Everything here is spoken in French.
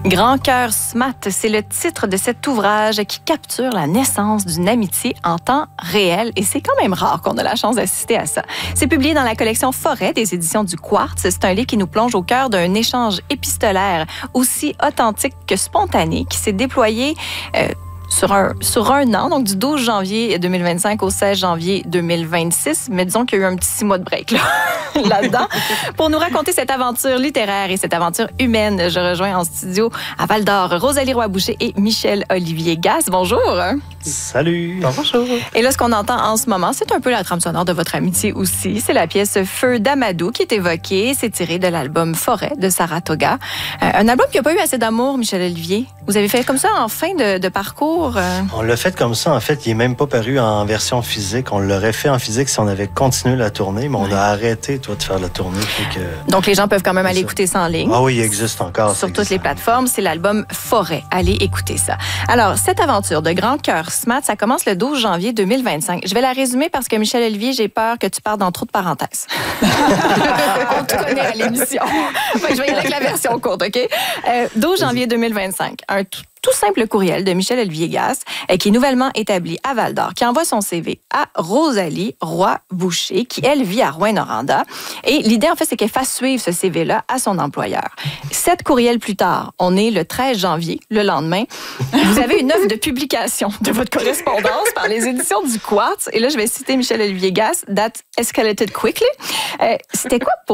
Grand cœur SMAT, c'est le titre de cet ouvrage qui capture la naissance d'une amitié en temps réel. Et c'est quand même rare qu'on a la chance d'assister à ça. C'est publié dans la collection Forêt des éditions du Quartz. C'est un livre qui nous plonge au cœur d'un échange épistolaire aussi authentique que spontané, qui s'est déployé sur un an, donc du 12 janvier 2025 au 16 janvier 2026. Mais disons qu'il y a eu un petit 6 mois de break là-dedans. Pour nous raconter cette aventure littéraire et cette aventure humaine, je rejoins en studio à Val-d'Or Rosalie Roy-Boucher et Michel-Olivier Gasse. Bonjour. Salut. Bonjour. Et là, ce qu'on entend en ce moment, c'est un peu la trame sonore de votre amitié aussi. C'est la pièce Feu d'Amadou qui est évoquée. C'est tiré de l'album Forêt de Saratoga. Un album qui n'a pas eu assez d'amour, Michel-Olivier. Vous avez fait comme ça en fin de parcours? On l'a fait comme ça. En fait, il n'est même pas paru en version physique. On l'aurait fait en physique si on avait continué la tournée, mais on a arrêté, de faire la tournée. Donc, les gens peuvent quand même aller écouter ça en ligne. Ah oui, il existe encore. Sur toutes les plateformes, c'est l'album Forêt. Allez écouter ça. Alors, cette aventure de Grand cœur SMAT, ça commence le 12 janvier 2025. Je vais la résumer parce que, Michel-Olivier, j'ai peur que tu partes dans trop de parenthèses. On te connaît à l'émission. Je vais y aller avec la version courte, OK? 12 janvier 2025. Un tout simple courriel de Michel-Olivier Gasse, qui est nouvellement établi à Val-d'Or, qui envoie son CV à Rosalie Roy-Boucher, qui, elle, vit à Rouyn-Noranda. Et l'idée, en fait, c'est qu'elle fasse suivre ce CV-là à son employeur. 7 courriels plus tard, on est le 13 janvier, le lendemain. Vous avez une œuvre de publication de votre correspondance par les éditions du Quartz. Et là, je vais citer Michel-Olivier Gasse, « That escalated quickly ». C'était quoi pour